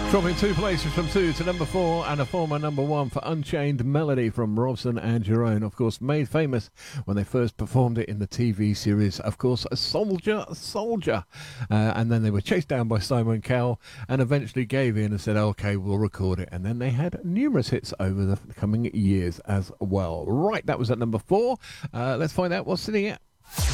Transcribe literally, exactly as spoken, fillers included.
Dropping two places from two to number four and a former number one for Unchained Melody from Robson and Jerome. Of course, made famous when they first performed it in the T V series, of course, a Soldier, Soldier. Uh, and then they were chased down by Simon Cowell and eventually gave in and said, okay, we'll record it. And then they had numerous hits over the coming years as well. Right, that was at number four. Uh, let's find out what's sitting at